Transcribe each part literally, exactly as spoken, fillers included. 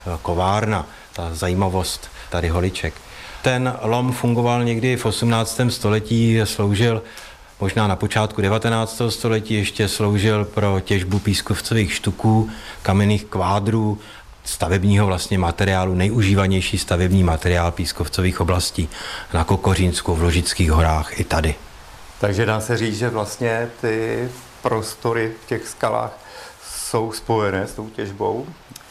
kovárna, ta zajímavost tady Holiček. Ten lom fungoval někdy v osmnáctém století, sloužil možná na počátku devatenáctého století, ještě sloužil pro těžbu pískovcových štuků, kamenných kvádrů, stavebního vlastně materiálu, nejužívanější stavební materiál pískovcových oblastí na Kokořínsku, v Ložických horách i tady. Takže dá se říct, že vlastně ty prostory v těch skalách jsou spojené s tou těžbou?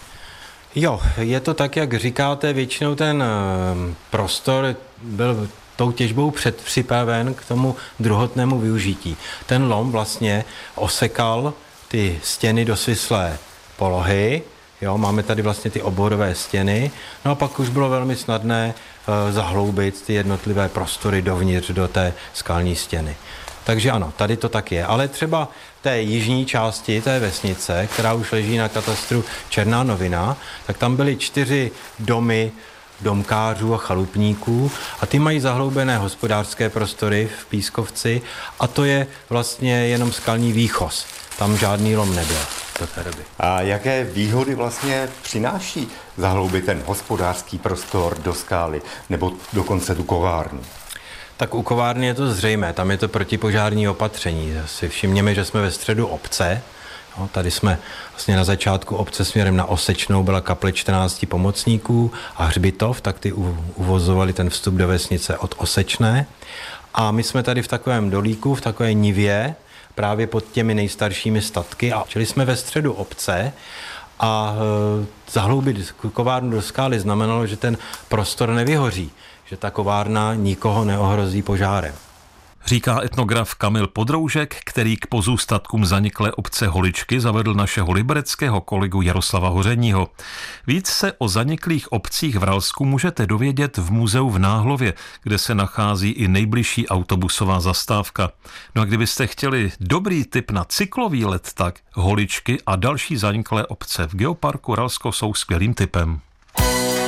Jo, je to tak, jak říkáte, většinou ten prostor byl tou těžbou předpřipraven k tomu druhotnému využití. Ten lom vlastně osekal ty stěny do svislé polohy, jo, máme tady vlastně ty oborové stěny, no a pak už bylo velmi snadné e, zahloubit ty jednotlivé prostory dovnitř do té skalní stěny. Takže ano, tady to tak je, ale třeba té jižní části té vesnice, která už leží na katastru Černá Novina, tak tam byly čtyři domy domkářů a chalupníků a ty mají zahloubené hospodářské prostory v Pískovci a to je vlastně jenom skalní výchoz. Tam žádný lom nebyl do té doby. A jaké výhody vlastně přináší zahloubit ten hospodářský prostor do skály nebo dokonce tu kovárnu? Tak u kovárny je to zřejmé, tam je to protipožární opatření. Si všimněme, že jsme ve středu obce. No, tady jsme vlastně na začátku obce směrem na Osečnou byla kaple čtrnácti pomocníků a hřbitov, tak ty uvozovali ten vstup do vesnice od Osečné. A my jsme tady v takovém dolíku, v takové nivě, právě pod těmi nejstaršími statky. A čili jsme ve středu obce a e, zahloubit kovárnu do skály znamenalo, že ten prostor nevyhoří, že ta kovárna nikoho neohrozí požárem. Říká etnograf Kamil Podroužek, který k pozůstatkům zaniklé obce Holičky zavedl našeho libereckého kolegu Jaroslava Hořeního. Víc se o zaniklých obcích v Ralsku můžete dovědět v muzeu v Náhlově, kde se nachází i nejbližší autobusová zastávka. No a kdybyste chtěli dobrý tip na cyklový let, tak Holičky a další zaniklé obce v Geoparku Ralsko jsou skvělým tipem.